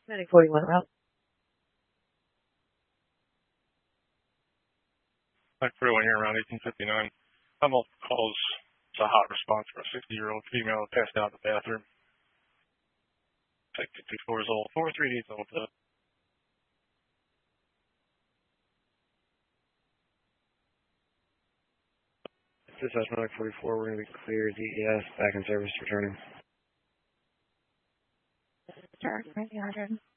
Medic 41 route. Like 41 here around 1859. I'm all calls. It's a hot response for a 60-year-old female who passed out in the bathroom. Like 54 years old, 4 3 days old. This is Medic 44. We're going to be clear. DES back in service returning. Sure, 100.